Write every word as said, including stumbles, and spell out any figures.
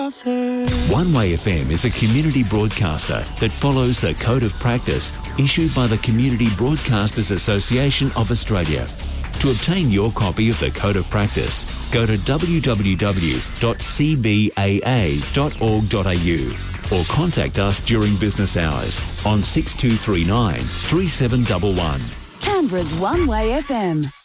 One Way F M is a community broadcaster that follows the Code of Practice issued by the Community Broadcasters Association of Australia. To obtain your copy of the Code of Practice, go to w w w dot c b a a dot org dot a u or contact us during business hours on six two three nine, three seven one one. Canberra's One Way F M.